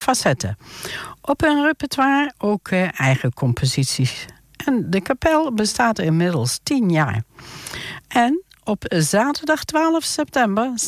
facetten. Op hun repertoire ook eigen composities. En de kapel bestaat inmiddels 10 jaar. En op zaterdag 12 september